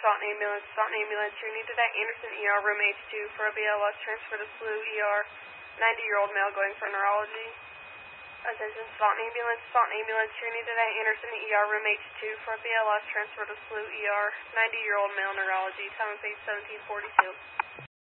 Salt ambulance, you're needed at Anderson ER, room H2 for a BLS transfer to SLU ER, 90-year-old male going for neurology. Attention, Salt ambulance, you're needed at Anderson ER, room H2 for a BLS transfer to SLU ER, 90-year-old male neurology, time of page 1742.